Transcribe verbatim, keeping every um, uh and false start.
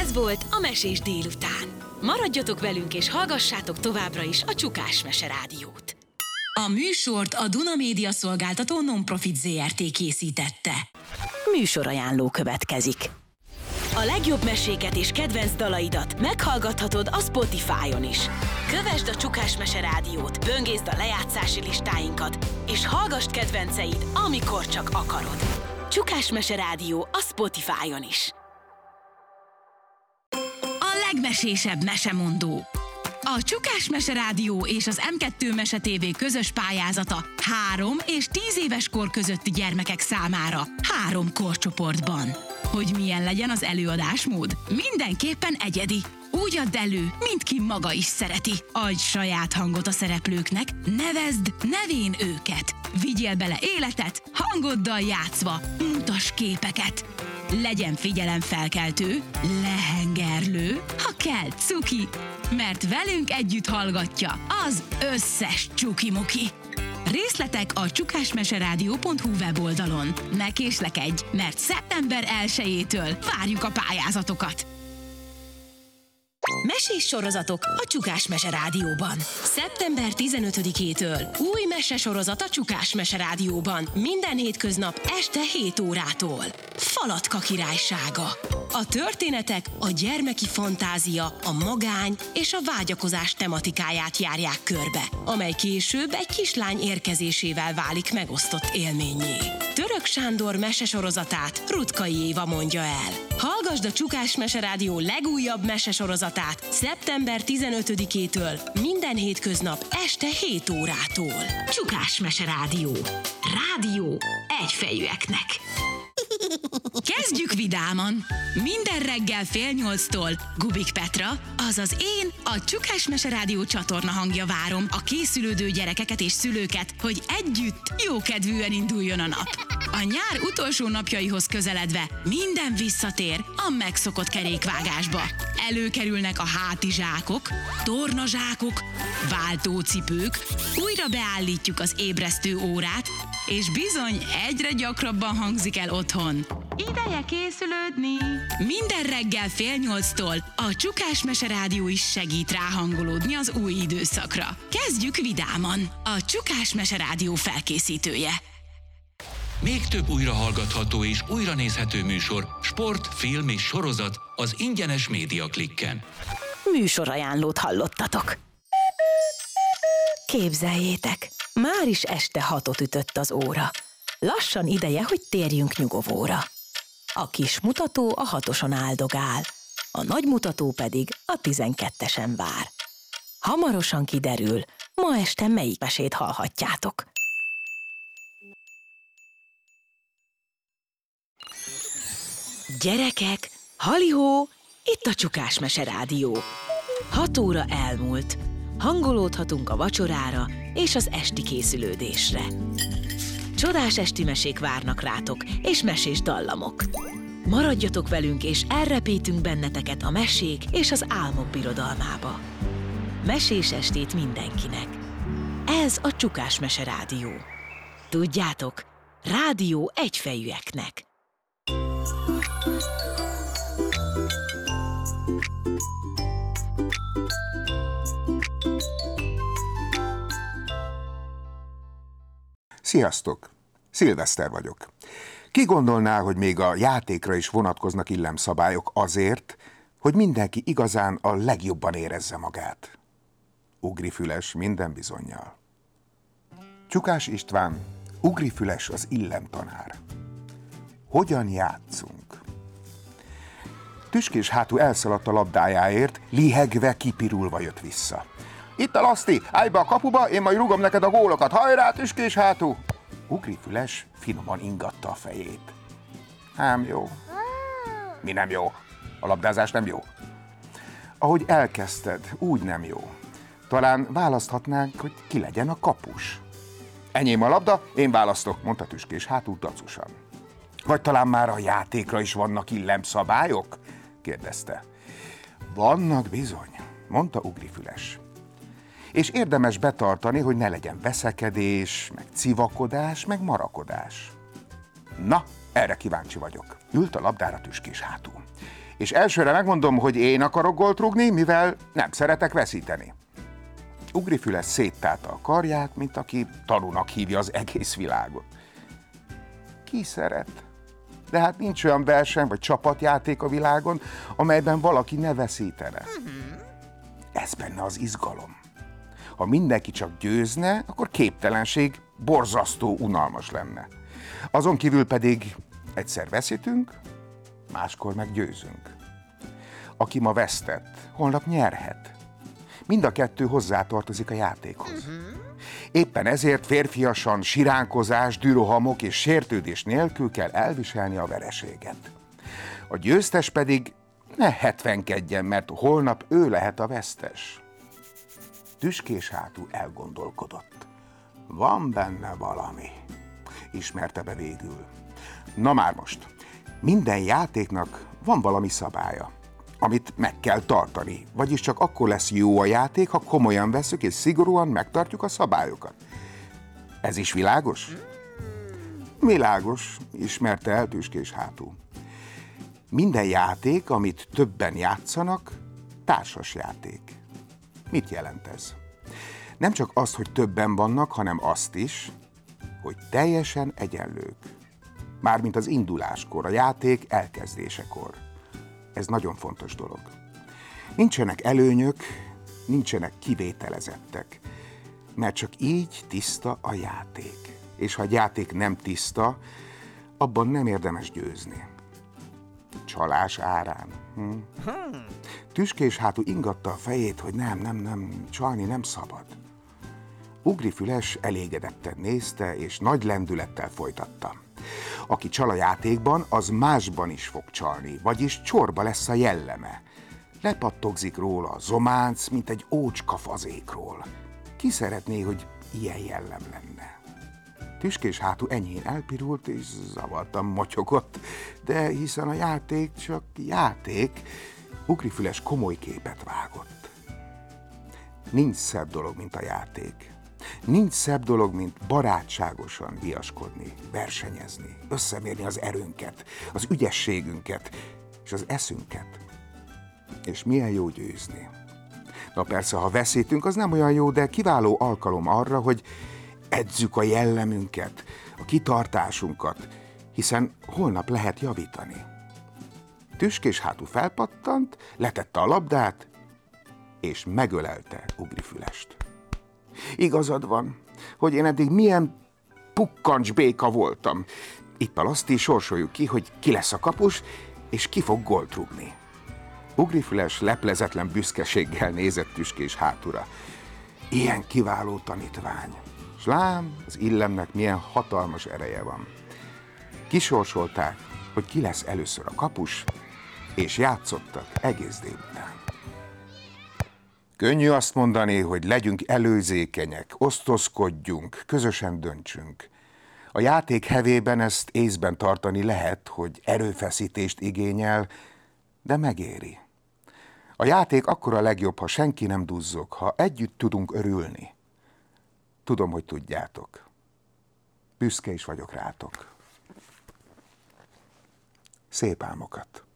Ez volt a Mesés délután. Maradjatok velünk és hallgassátok továbbra is a Csukás Mese Rádiót. A műsort a Duna Média Szolgáltató Nonprofit zé er té készítette. Műsorajánló következik. A legjobb meséket és kedvenc dalaidat meghallgathatod a Spotify-on is. Kövesd a Csukás Mese Rádiót, böngészd a lejátszási listáinkat, és hallgass kedvenceid, amikor csak akarod. Csukás Mese Rádió a Spotify-on is. A legmesésebb mesemondó. A Csukás Mese Rádió és az em kettő Mese té vé közös pályázata három és tíz éves kor közötti gyermekek számára három korcsoportban. Hogy milyen legyen az előadásmód? Mindenképpen egyedi. Úgy add elő, mint ki maga is szereti. Adj saját hangot a szereplőknek, nevezd nevén őket. Vigyél bele életet, hangoddal játszva, mutasd képeket. Legyen figyelemfelkeltő, lehengerlő, ha kell cuki, mert velünk együtt hallgatja az összes csuki-muki. Részletek a csukásmeseradio pont hu weboldalon. Ne késlekedj, mert szeptember elsejétől várjuk a pályázatokat. Mesés sorozatok a Csukás Mese Rádióban. szeptember tizenötödikétől új mesesorozat a Csukás Mese Rádióban. Minden hétköznap este hét órától. Falatka királysága. A történetek a gyermeki fantázia, a magány és a vágyakozás tematikáját járják körbe, amely később egy kislány érkezésével válik megosztott élménnyé. Török Sándor mesesorozatát Rutkai Éva mondja el. Hallgasd a Csukás Mese Rádió legújabb mesesorozatát szeptember tizenötödikétől minden hétköznap este hét órától. Csukás Mese Rádió. Rádió egyfejűeknek. Kezdjük vidáman! Minden reggel fél nyolctól Gubik Petra, azaz én, a Csukás Mese Rádió csatorna hangja várom a készülődő gyerekeket és szülőket, hogy együtt jókedvűen induljon a nap. A nyár utolsó napjaihoz közeledve minden visszatér a megszokott kerékvágásba. Előkerülnek a hátizsákok, tornazsákok, váltócipők, újra beállítjuk az ébresztő órát, és bizony egyre gyakrabban hangzik el otthon. Ideje készülődni! Minden reggel fél nyolctól a Csukás Mese Rádió is segít ráhangolódni az új időszakra. Kezdjük vidáman! A Csukás Mese Rádió felkészítője. Még több újrahallgatható és újranézhető műsor, sport, film és sorozat az ingyenes Média Klikken. Műsorajánlót hallottatok. Képzeljétek, már is este hatot ütött az óra. Lassan ideje, hogy térjünk nyugovóra. A kis mutató a hatoson áldogál, a nagy mutató pedig a tizenkettesen vár. Hamarosan kiderül, ma este melyik mesét hallhatjátok. Gyerekek, halihó, itt a Csukás Mese Rádió. Hat óra elmúlt. Hangolódhatunk a vacsorára és az esti készülődésre. Csodás esti mesék várnak rátok, és mesés dallamok. Maradjatok velünk, és elrepítünk benneteket a mesék és az álmok birodalmába. Mesés estét mindenkinek. Ez a Csukás Mese Rádió. Tudjátok, rádió egyfejűeknek. Sziasztok! Szilveszter vagyok. Ki gondolná, hogy még a játékra is vonatkoznak illemszabályok azért, hogy mindenki igazán a legjobban érezze magát? Ugrifüles minden bizonnyal. Csukás István, Ugrifüles az illemtanár. Hogyan játszunk? Tüskés hátú elszaladt a labdájáért, lihegve, kipirulva jött vissza. Itt a Laszti, állj be a kapuba, én majd rúgom neked a gólokat, hajrá, Tüskés hátú! Ugrifüles finoman ingatta a fejét. Ám jó. Mi nem jó? A labdázás nem jó? Ahogy elkezdted, úgy nem jó. Talán választhatnánk, hogy ki legyen a kapus. Enyém a labda, én választok, mondta Tüskés hátú dacusan. Vagy talán már a játékra is vannak illemszabályok? Kérdezte. Vannak bizony, mondta Ugrifüles. És érdemes betartani, hogy ne legyen veszekedés, meg civakodás, meg marakodás. Na, erre kíváncsi vagyok. Ült a labdára Tüskés hátú. És elsőre megmondom, hogy én akarok gólt rúgni, mivel nem szeretek veszíteni. Ugrifüles széttárta a karját, mint aki tanúnak hívja az egész világot. Ki szeret? De hát nincs olyan verseny vagy csapatjáték a világon, amelyben valaki ne veszítene. Ez benne az izgalom. Ha mindenki csak győzne, akkor képtelenség borzasztó unalmas lenne. Azon kívül pedig egyszer veszítünk, máskor meg győzünk. Aki ma vesztett, holnap nyerhet. Mind a kettő hozzátartozik a játékhoz. Éppen ezért férfiasan siránkozás, dürohamok és sértődés nélkül kell elviselni a vereséget. A győztes pedig ne hetvenkedjen, mert holnap ő lehet a vesztes. Tüskés hátú elgondolkodott. Van benne valami, ismerte be végül. Na már most, minden játéknak van valami szabálya, amit meg kell tartani, vagyis csak akkor lesz jó a játék, ha komolyan vesszük és szigorúan megtartjuk a szabályokat. Ez is világos? Világos, ismerte el Tüskés hátú. Minden játék, amit többen játszanak, társas játék. Mit jelent ez? Nem csak az, hogy többen vannak, hanem azt is, hogy teljesen egyenlők. Mármint az induláskor, a játék elkezdésekor. Ez nagyon fontos dolog. Nincsenek előnyök, nincsenek kivételezettek, mert csak így tiszta a játék. És ha a játék nem tiszta, abban nem érdemes győzni. Csalás árán. Hm? Tüskés hátú ingatta a fejét, hogy nem, nem, nem, csalni nem szabad. Ugrifüles elégedetten nézte, és nagy lendülettel folytatta. Aki csal a játékban, az másban is fog csalni, vagyis csorba lesz a jelleme. Lepattogzik róla a zománc, mint egy ócska fazékról. Ki szeretné, hogy ilyen jellem lenne? Tüskés hátú enyhén elpirult, és zavartan motyogott, de hiszen a játék csak játék, Ugrifüles komoly képet vágott. Nincs szebb dolog, mint a játék. Nincs szebb dolog, mint barátságosan viaskodni, versenyezni, összemérni az erőnket, az ügyességünket és az eszünket. És milyen jó győzni. Na persze, ha veszítünk, az nem olyan jó, de kiváló alkalom arra, hogy edzük a jellemünket, a kitartásunkat, hiszen holnap lehet javítani. Tüskés hátú felpattant, letette a labdát, és megölelte Ugrifülest. Igazad van, hogy én eddig milyen pukkancs béka voltam. Itt a laszti, sorsoljuk ki, hogy ki lesz a kapus, és ki fog gólt rúgni. Ugrifüles leplezetlen büszkeséggel nézett Tüskés hátúra. Ilyen kiváló tanítvány. S lám, az illemnek milyen hatalmas ereje van. Kisorsolták, hogy ki lesz először a kapus, és játszottak egész délután. Könnyű azt mondani, hogy legyünk előzékenyek, osztozkodjunk, közösen döntsünk. A játék hevében ezt észben tartani lehet, hogy erőfeszítést igényel, de megéri. A játék akkor a legjobb, ha senki nem duzzog, ha együtt tudunk örülni. Tudom, hogy tudjátok. Büszke is vagyok rátok. Szép álmokat!